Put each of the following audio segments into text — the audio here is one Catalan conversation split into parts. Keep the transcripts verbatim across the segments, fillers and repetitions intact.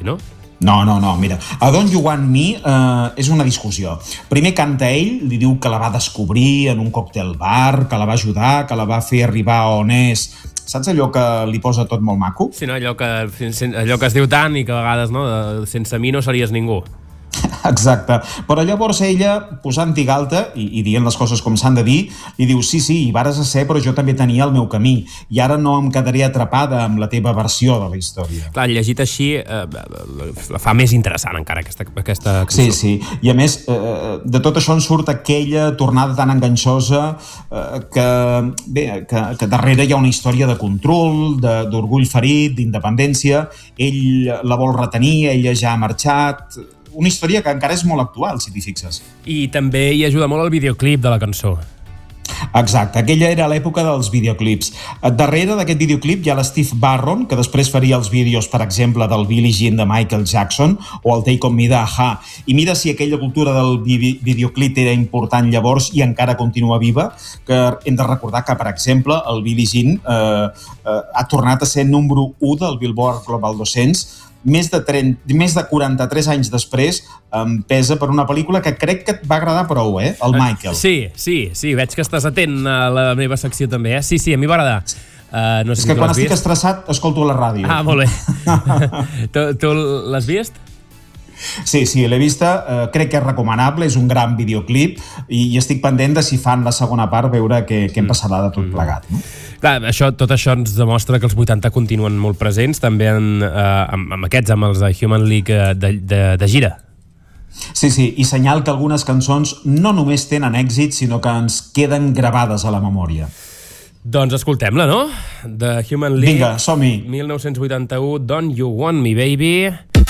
no? No, no, no, mira, a Don't You Want Me eh, és una discussió. Primer canta ell, li diu que la va descobrir en un còctel bar, que la va ajudar, que la va fer arribar on és. Saps allò que li posa tot molt maco? Sí, no? Allò que, allò que es diu tant i que a vegades, no? Sense mi no series ningú. Exacte, però llavors ella, posant-hi galta i, i dient les coses com s'han de dir, li diu, sí, sí, hi vares a ser, però jo també tenia el meu camí i ara no em quedaré atrapada amb la teva versió de la història. Clar, llegit així eh, la fa més interessant encara aquesta, aquesta cançó. Sí, sí, i a més eh, de tot això en surt aquella tornada tan enganxosa eh, que, bé, que, que darrere hi ha una història de control, d'orgull ferit, d'independència, ell la vol retenir, ella ja ha marxat. Una història que encara és molt actual, si t'hi fixes. I també hi ajuda molt el videoclip de la cançó. Exacte, aquella era l'època dels videoclips. Darrere d'aquest videoclip hi ha l'Steve Barron, que després faria els vídeos, per exemple, del Billie Jean de Michael Jackson o el Take On Me de A-ha. I mira si aquella cultura del videoclip era important llavors i encara continua viva, que hem de recordar que, per exemple, el Billie Jean eh, eh, ha tornat a ser número u del Billboard Global dos-cents, més de, trenta, més de quaranta-tres anys després, em pesa per una pel·lícula que crec que et va agradar prou, eh? El Michael. Sí, sí, sí, veig que estàs atent a la meva secció també, eh? Sí, sí, a mi va agradar. Uh, no sé És si que quan estic vist. estressat escolto la ràdio. Ah, molt bé. tu tu l'has vist? Sí, sí, l'he vista, eh, crec que és recomanable, és un gran videoclip i, i estic pendent de si fan la segona part veure què, què em passarà de tot plegat. No? Clar, això, tot això ens demostra que els vuitanta continuen molt presents, també en, eh, amb, amb aquests, amb els de Human League de, de, de gira. Sí, sí, i senyal que algunes cançons no només tenen èxit, sinó que ens queden gravades a la memòria. Doncs escoltem-la, no? The Human League. Vinga, som-hi. mil nou-cents vuitanta-u, Don't You Want Me, Baby.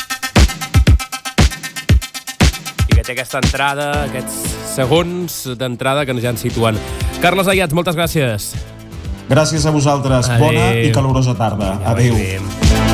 I que té aquesta entrada, aquests segons d'entrada que ens ja ens situen. Carles Ayats, moltes gràcies. Gràcies a vosaltres. Adéu. Bona i calorosa tarda. Adéu. Adéu.